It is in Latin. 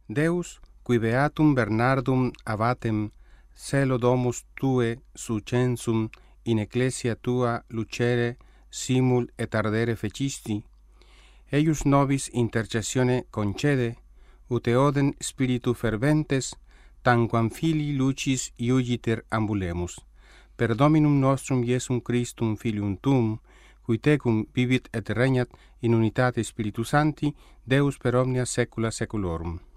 Deus, qui beatum Bernardum abbatem, celo domus tue succensum in ecclesia tua lucere simul et ardere fecisti, eius nobis intercessione concede, ut eodem spiritu ferventes, tanquam filii lucis iugiter ambulemus. Per Dominum nostrum Iesum Christum Filium Tuum, qui tecum vivit et regnat in unitate Spiritus Sancti, Deus per omnia saecula saeculorum.